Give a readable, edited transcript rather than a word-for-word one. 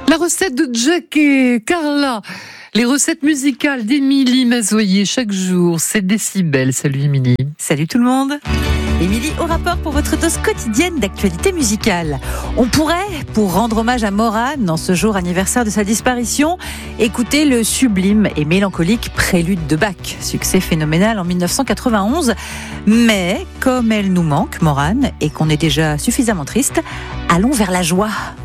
La recette de Jack et Carla. Les recettes musicales d'Émilie Mazoyer chaque jour, c'est Décibel. Salut Émilie. Salut tout le monde. Émilie au rapport pour votre dose quotidienne d'actualité musicale. On pourrait, pour rendre hommage à Morane en ce jour anniversaire de sa disparition, écouter le sublime et mélancolique Prélude de Bach, succès phénoménal en 1991. Mais comme elle nous manque, Morane, et qu'on est déjà suffisamment triste, allons vers la joie.